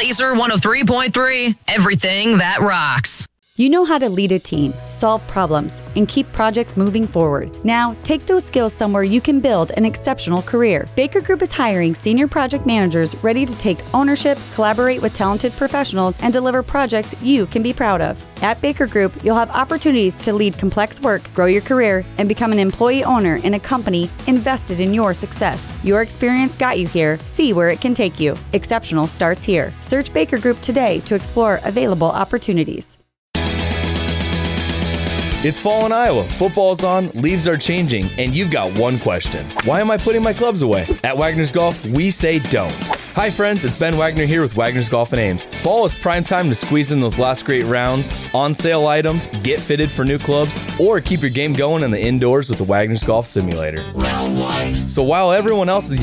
Laser 103.3, everything that rocks. You know how to lead a team, solve problems, and keep projects moving forward. Now, take those skills somewhere you can build an exceptional career. Baker Group is hiring senior project managers ready to take ownership, collaborate with talented professionals, and deliver projects you can be proud of. At Baker Group, you'll have opportunities to lead complex work, grow your career, and become an employee owner in a company invested in your success. Your experience got you here. See where it can take you. Exceptional starts here. Search Baker Group today to explore available opportunities. It's fall in Iowa, football's on, leaves are changing, and you've got one question. Why am I putting my clubs away? At Wagner's Golf, we say don't. Hi friends, it's Ben Wagner here with Wagner's Golf and Ames. Fall is prime time to squeeze in those last great rounds, on-sale items, get fitted for new clubs, or keep your game going in the indoors with the Wagner's Golf Simulator. So while everyone else is